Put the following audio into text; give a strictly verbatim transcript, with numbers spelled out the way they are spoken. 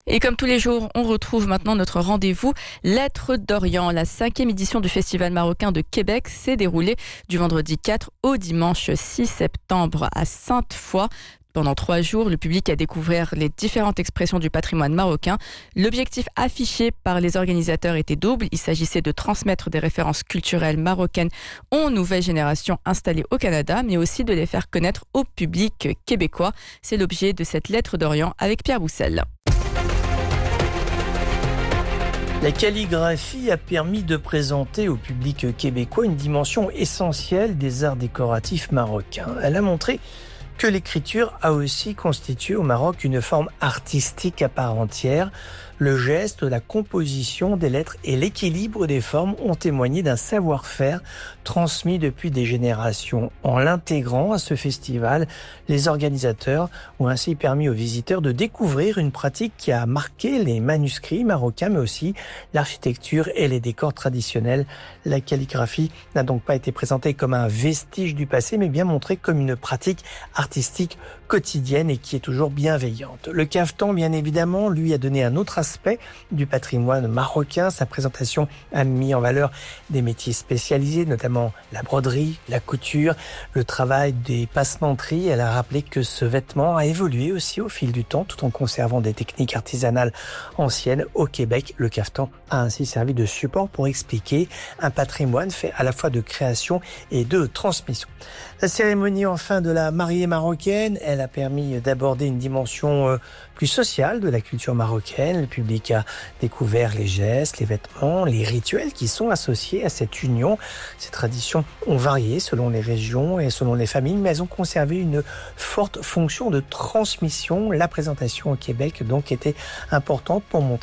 Et comme tous les jours, on retrouve maintenant notre rendez-vous Lettres d'Orient. La cinquième édition du Festival marocain de Québec s'est déroulée du vendredi quatre au dimanche six septembre à Sainte-Foy. Pendant trois jours, le public a découvert les différentes expressions du patrimoine marocain. L'objectif affiché par les organisateurs était double. Il s'agissait de transmettre des références culturelles marocaines aux nouvelles générations installées au Canada, mais aussi de les faire connaître au public québécois. C'est l'objet de cette Lettre d'Orient avec Pierre Boussel. La calligraphie a permis de présenter au public québécois une dimension essentielle des arts décoratifs marocains. Elle a montré que l'écriture a aussi constitué au Maroc une forme artistique à part entière. Le geste, la composition des lettres et l'équilibre des formes ont témoigné d'un savoir-faire transmis depuis des générations. En l'intégrant à ce festival, les organisateurs ont ainsi permis aux visiteurs de découvrir une pratique qui a marqué les manuscrits marocains, mais aussi l'architecture et les décors traditionnels. La calligraphie n'a donc pas été présentée comme un vestige du passé, mais bien montrée comme une pratique artistique quotidienne et qui est toujours bienveillante. Le caftan, bien évidemment, lui a donné un autre aspect du patrimoine marocain. Sa présentation a mis en valeur des métiers spécialisés, notamment la broderie, la couture, le travail des passementeries. Elle a rappelé que ce vêtement a évolué aussi au fil du temps, tout en conservant des techniques artisanales anciennes. Au Québec, le caftan a ainsi servi de support pour expliquer un patrimoine fait à la fois de création et de transmission. La cérémonie enfin de la mariée marocaine, elle a permis d'aborder une dimension plus sociale de la culture marocaine. Le public a découvert les gestes, les vêtements, les rituels qui sont associés à cette union. Ces traditions ont varié selon les régions et selon les familles, mais elles ont conservé une forte fonction de transmission. La présentation au Québec donc était importante pour montrer